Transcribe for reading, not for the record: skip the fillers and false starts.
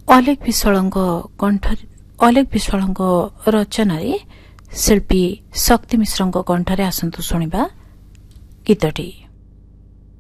ଅଲେଖ ବିଶ୍ୱାଳଙ୍କ ରଚନାରେ ଶିଳ୍ପୀ ଶକ୍ତି ମିଶ୍ରଙ୍କ କଣ୍ଠରେ ଆସନ୍ତୁ ଶୁଣିବା ଗୀତଟି।